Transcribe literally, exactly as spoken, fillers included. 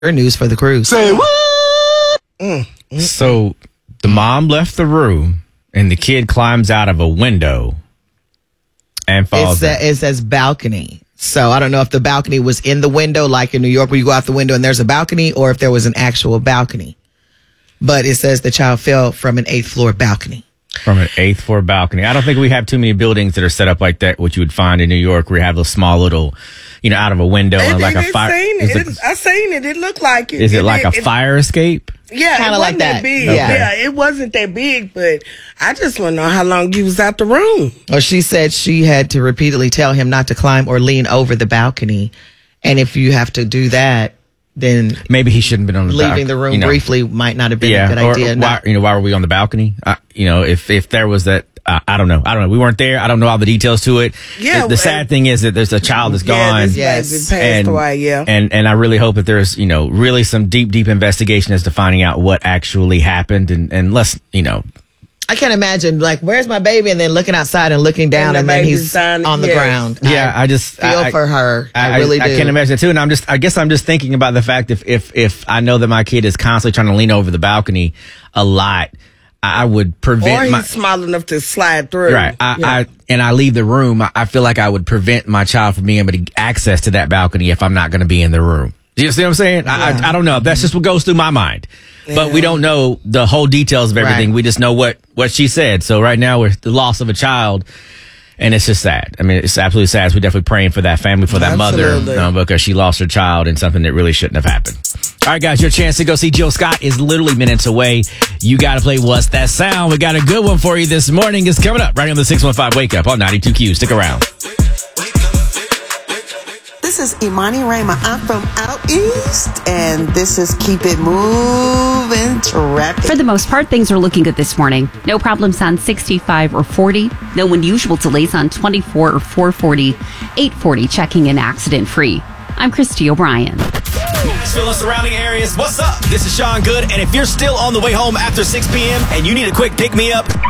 news for the cruise. Say what? Mm, mm, so the mom left the room and the kid climbs out of a window and falls. It's a, it says balcony. So I don't know if the balcony was in the window, like in New York where you go out the window and there's a balcony, or if there was an actual balcony. But it says the child fell from an eighth floor balcony. From an eighth floor balcony. I don't think we have too many buildings that are set up like that, what you would find in New York, where you have a small little, you know, out of a window and, and like a fire. It. It, I seen it. It looked like it. Is it, it like it, a it, fire escape? Yeah, kind of like that. that big. Okay. Yeah, it wasn't that big, but I just want to know how long you was out the room. Well, she said she had to repeatedly tell him not to climb or lean over the balcony, and if you have to do that, then maybe he shouldn't have been on the leaving balcony. the room you know. briefly might not have been yeah, a good or, idea. Or no. why, you know, why were we on the balcony? Uh, you know, if if there was that. Uh, I don't know. I don't know. We weren't there. I don't know all the details to it. Yeah. The, the sad thing is that there's a child that's yeah, gone. This yes. passed and, away, yeah. And, and I really hope that there's, you know, really some deep, deep investigation as to finding out what actually happened. And, and let's, you know. I can't imagine, like, where's my baby? And then looking outside and looking down, and, and the then he's down, on the yes. ground. Yeah, I, I just feel I, for her. I, I really I, do. I can't imagine it too. And I'm just, I guess I'm just thinking about the fact if, if, if I know that my kid is constantly trying to lean over the balcony a lot, I would prevent or he's my small enough to slide through. right. I, yeah. I and I leave the room. I, I feel like I would prevent my child from being able to access to that balcony if I'm not going to be in the room. Do you see what I'm saying? Yeah. I, I I don't know. That's just what goes through my mind. Yeah. But we don't know the whole details of everything. Right. We just know what what she said. So right now we're the loss of a child. And it's just sad. I mean, it's absolutely sad. So we're definitely praying for that family, for that absolutely. mother, um, because she lost her child in something that really shouldn't have happened. All right, guys, your chance to go see Jill Scott is literally minutes away. You got to play What's That Sound? We got a good one for you this morning. It's coming up right on the six one five Wake Up on ninety-two Q. Stick around. This is Imani Rayma. I'm from out east, and this is Keep It Moving Traffic. For the most part, things are looking good this morning. No problems on sixty-five or forty. No unusual delays on twenty-four or four forty. eight forty checking in accident-free. I'm Christy O'Brien. Nashville and surrounding areas, what's up? This is Sean Good, and if you're still on the way home after six p.m. and you need a quick pick-me-up,